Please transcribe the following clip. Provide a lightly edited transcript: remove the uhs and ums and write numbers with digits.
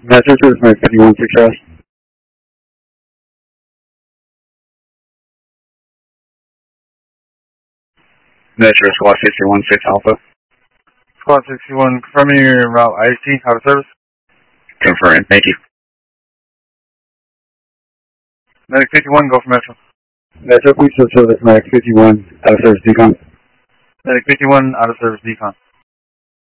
Metro is my 51 success. Metro Squad 61 6 Alpha. Squad 61, confirming your route IC, out of service. Confirm, thank you. Medic 51, go for Metro. Metro, please service Medic 51 out of service decon. Medic 51, out of service decon.